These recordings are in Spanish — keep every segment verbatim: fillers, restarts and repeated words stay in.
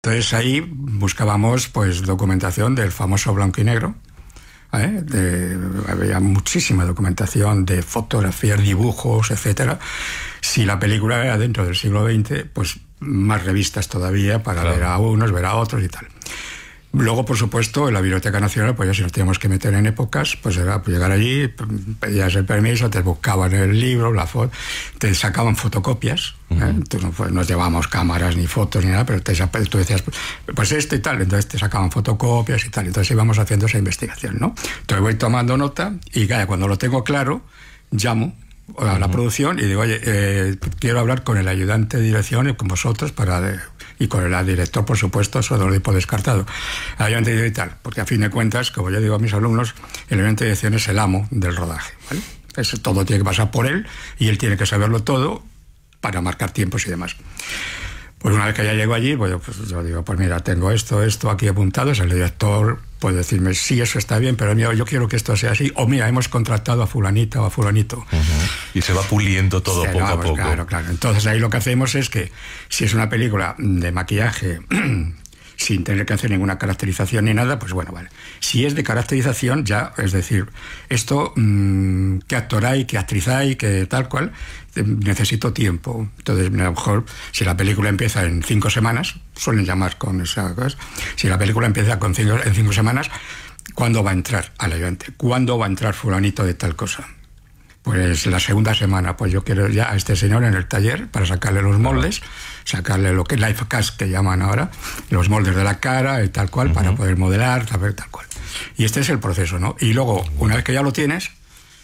Entonces ahí buscábamos pues documentación del famoso blanco y negro. ¿Eh? De, había muchísima documentación de fotografías, dibujos, etcétera. Si la película era dentro del siglo veinte, pues más revistas todavía para claro. ver a unos, ver a otros y tal. Luego, por supuesto, en la Biblioteca Nacional, pues ya si nos teníamos que meter en épocas, pues era pues llegar allí, pedías el permiso, te buscaban el libro, la foto, te sacaban fotocopias. ¿eh? Uh-huh. Entonces, no, pues, no llevábamos cámaras ni fotos ni nada, pero te, tú decías, pues esto y tal, entonces te sacaban fotocopias y tal. Entonces íbamos haciendo esa investigación, ¿no? Entonces voy tomando nota y ya, cuando lo tengo claro, llamo a la uh-huh. producción y digo, oye, eh, quiero hablar con el ayudante de dirección y con vosotros para... De, y con el director, por supuesto, eso lo doy por descartado. El ayudante de dirección y tal, porque a fin de cuentas, como yo digo a mis alumnos, el ayudante de dirección es el amo del rodaje, ¿vale? Eso todo tiene que pasar por él y él tiene que saberlo todo para marcar tiempos y demás. Pues una vez que ya llego allí, pues yo, pues yo digo, pues mira, tengo esto, esto aquí apuntado, es el director puede decirme, sí, eso está bien, pero mira, yo quiero que esto sea así, o mira, hemos contratado a fulanita o a fulanito. Uh-huh. Y se va puliendo todo sí, poco no, a pues poco. Claro, claro. Entonces ahí lo que hacemos es que, si es una película de maquillaje, sin tener que hacer ninguna caracterización ni nada, pues bueno, vale. Si es de caracterización, ya, es decir, esto, mmm, qué actor hay, qué actriz hay, qué tal cual, necesito tiempo. Entonces, a lo mejor, si la película empieza en cinco semanas, suelen llamar con esa cosa, si la película empieza con cinco, en cinco semanas, ¿cuándo va a entrar al ayudante? ¿Cuándo va a entrar fulanito de tal cosa? Pues la segunda semana, pues yo quiero ya a este señor en el taller para sacarle los moldes, sacarle lo que es life cast que llaman ahora, los moldes de la cara y tal cual, uh-huh. para poder modelar, saber tal cual. Y este es el proceso, ¿no? Y luego, una vez que ya lo tienes,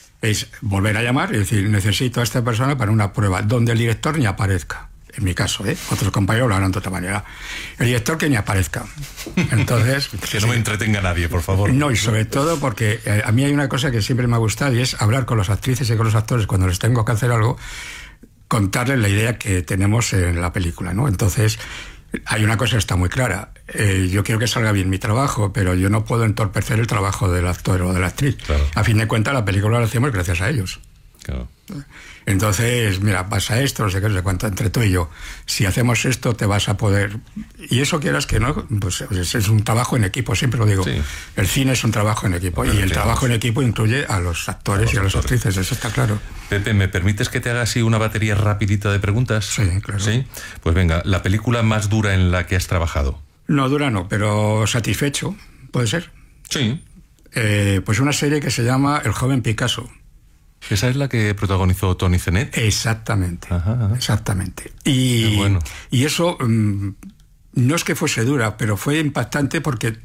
es volver a llamar y decir, necesito a esta persona para una prueba, donde el director ni aparezca. En mi caso, ¿eh? Otros compañeros lo harán de otra manera. El director que ni aparezca. Entonces... que no me entretenga nadie, por favor. No, y sobre todo porque eh, a mí hay una cosa que siempre me ha gustado y es hablar con las actrices y con los actores cuando les tengo que hacer algo, contarles la idea que tenemos en la película, ¿no? Entonces, hay una cosa que está muy clara. Eh, yo quiero que salga bien mi trabajo, pero yo no puedo entorpecer el trabajo del actor o de la actriz. Claro. A fin de cuentas, la película la hacemos gracias a ellos. Claro. Entonces, mira, pasa esto, no sé qué, no sé cuánto, entre tú y yo. Si hacemos esto, te vas a poder... Y eso quieras que no, pues es un trabajo en equipo, siempre lo digo. Sí. El cine es un trabajo en equipo, bueno, y el trabajo en equipo incluye a los actores a los y a las actrices, eso está claro. Pepe, ¿me permites que te haga así una batería rapidita de preguntas? Sí, claro. ¿Sí? Pues venga, ¿la película más dura en la que has trabajado? No, dura no, pero satisfecho, ¿puede ser? Sí. Eh, pues una serie que se llama El joven Picasso. ¿Esa es la que protagonizó Tony Zenet? Exactamente, ajá, ajá. exactamente. Y, bueno. y eso mmm, no es que fuese dura, pero fue impactante porque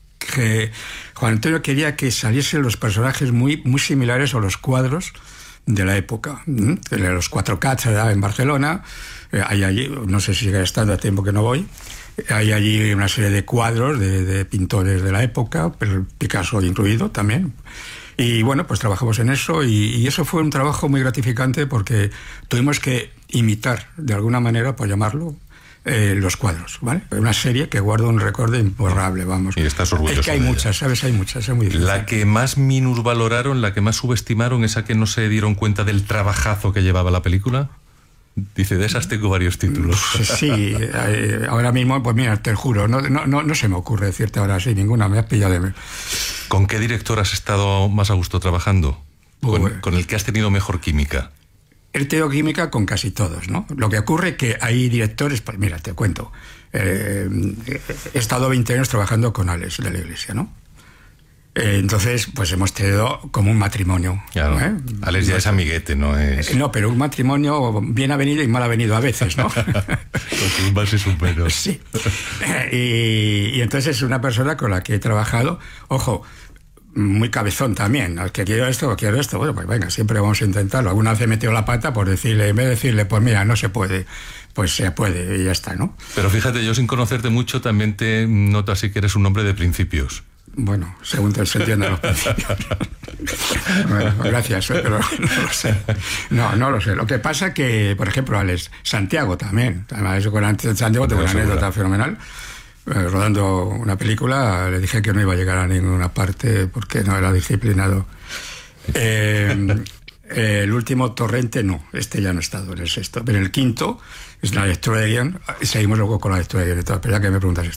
que Juan Antonio quería que saliesen los personajes muy, muy similares a los cuadros de la época. ¿Mm? Los cuatro K en Barcelona, eh, hay allí, no sé si sigue estando a tiempo que no voy, hay allí una serie de cuadros de, de pintores de la época, pero Picasso incluido también. Y bueno, pues trabajamos en eso y, y eso fue un trabajo muy gratificante porque tuvimos que imitar, de alguna manera, por llamarlo, eh, los cuadros, ¿vale? Una serie que guarda un récord imborrable, vamos. Y estás orgulloso. Es que hay de muchas, ella. ¿sabes? Hay muchas, es muy difícil. La que más minusvaloraron, la que más subestimaron, esa que no se dieron cuenta del trabajazo que llevaba la película. Dice, de esas tengo varios títulos. Sí, eh, ahora mismo, pues mira, te juro, no, no, no, no se me ocurre decirte ahora sí, ninguna, me has pillado de... ¿Con qué director has estado más a gusto trabajando? ¿Con, Pues, con el que has tenido mejor química? He tenido química con casi todos, ¿no? Lo que ocurre es que hay directores, pues mira, te cuento, eh, he estado veinte años trabajando con Alex de la Iglesia, ¿no? Eh, entonces, pues hemos tenido como un matrimonio. Claro. ¿eh? Alex ya es amiguete, ¿no es...? No, pero un matrimonio bien avenido y mal avenido a veces, ¿no? Porque un más es un menos. Sí. Y, y entonces es una persona con la que he trabajado, ojo, muy cabezón también, al que quiero esto, quiero esto, bueno, pues venga, siempre vamos a intentarlo. Alguna vez he metido la pata por decirle, en vez de decirle, pues mira, no se puede, pues se puede y ya está, ¿no? Pero fíjate, yo sin conocerte mucho también te noto así que eres un hombre de principios. Bueno, según se entienden los principios. Bueno, gracias, pero no lo sé. No, no lo sé. Lo que pasa que, por ejemplo, Alex, Santiago también. Además, con Santiago tengo una anécdota fenomenal. Eh, rodando una película, le dije que no iba a llegar a ninguna parte porque no era disciplinado. Eh, Eh, el último Torrente no, este ya no ha estado en el sexto. Pero el quinto es la lectura de guión, y seguimos luego con la lectura de guión. Pero ya que me preguntas esto.